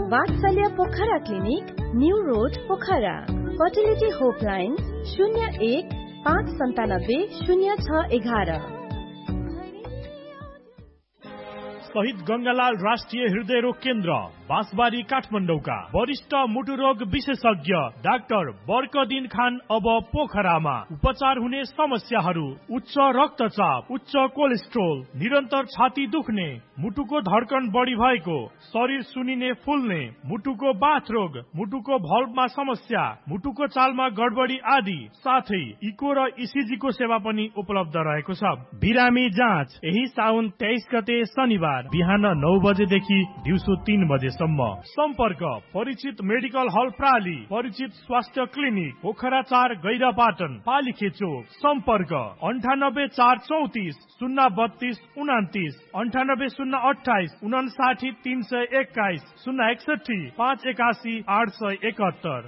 वात्सल्य Pokhara clinic, new road Pokhara. Fertility होपलाइन 01-597-0611। शहीद गंगालाल राष्ट्रिय हृदय रोग केन्द्र, बाँसबारी काठमाडौँका वरिष्ठ मुटु रोग विशेषज्ञ डाक्टर बर्कदिन खान अब पोखरामा। उपचार हुने समस्याहरू उच्च रक्तचाप, उच्च कोलेस्ट्रोल, निरन्तर छाती दुख्ने, मुटुको धड्कन बढी भएको, शरीर सुनिने फुल्ने, मुटुको बाथ रोग, मुटुको भल्भमा समस्या, मुटुको चालमा गडबडी आदि, साथै इको र इसिजी को सेवा पनि उपलब्ध रहेको छ। बिरामी जाँच यही साउन 23 गते शनिबार बिहान 9 बजेदेखि दिउँसो 3 बजेसम्म। सम्पर्क परिचित मेडिकल हल प्राली, परिचित स्वास्थ्य क्लिनिक पोखरा 4 गैरापाटन पालिखे चोक। सम्पर्क 98-434 032 29, 98-028 59 321, 061 581 871।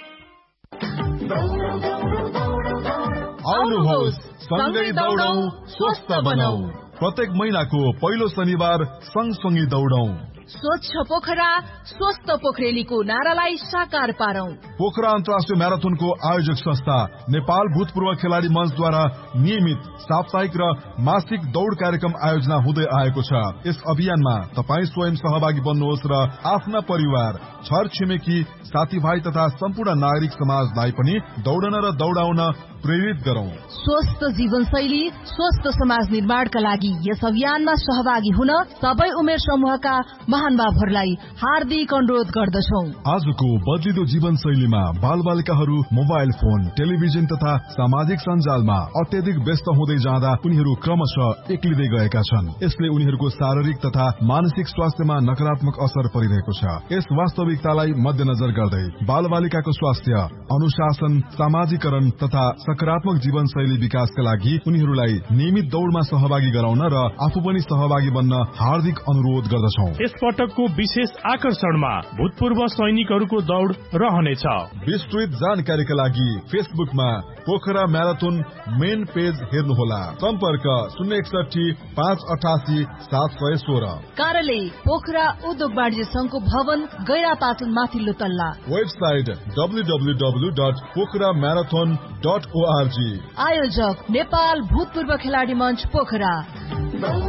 आउनुहोस् सँगै दौडौं, स्वस्थ बनाऊ। प्रत्येक महिनाको पहिलो शनिबार सँगसँगै दौडौं। स्वच्छ पोखरा स्वस्थ पोखरेलीको नारालाई साकार पारौं। पोखरा अन्तर्राष्ट्रिय म्याराथनको आयोजक संस्था नेपाल भूतपूर्व खेलाडी मञ्चद्वारा नियमित साप्ताहिक र मासिक दौड कार्यक्रम आयोजना हुँदै आएको छ। यस अभियानमा तपाईँ स्वयं सहभागी बन्नुहोस् र आफ्ना परिवार, छर छिमेकी, साथीभाइ तथा सम्पूर्ण नागरिक समाजलाई पनि दौडन र दौडाउन प्रेरित गरौं। स्वस्थ जीवनशैली, स्वस्थ समाज निर्माणका लागि यस अभियानमा सहभागी हुन सबै उमेर समूहका महानुभावहरूलाई हार्दिक अनुरोध गर्दछौं। आजको बदलिदो जीवनशैलीमा बालबालिकाहरू मोबाइल फोन, टेलिभिजन तथा सामाजिक सञ्जालमा अत्यधिक व्यस्त हुँदै जाँदा उनीहरू क्रमशः एक्लिँदै गएका छन्। यसले उनीहरूको शारीरिक तथा मानसिक स्वास्थ्यमा नकारात्मक असर परिरहेको छ। यस वास्तविकतालाई मध्यनजर गर्दै बालबालिकाको स्वास्थ्य, अनुशासन, सामाजिकरण तथा सकारात्मक जीवनशैली विकासका लागि उनीहरूलाई नियमित दौडमा सहभागी गराउन र आफू पनि सहभागी बन्न हार्दिक अनुरोध गर्दछौं। यस पटकको विशेष आकर्षणमा भूतपूर्व सैनिकहरूको दौड रहनेछ। विस्तृत जानकारीका लागि फेसबुकमा पोखरा म्याराथन मेन पेज हेर्नुहोला। सम्पर्क 061 588 716। कार्यालय पोखरा उद्योग वाणिज्य संघको भवन गैरापाटन माथिल्लो तल्ला। Website www.pokramarathon.org। आयोजक नेपाल भूतपूर्व खेलाडी मञ्च पोखरा।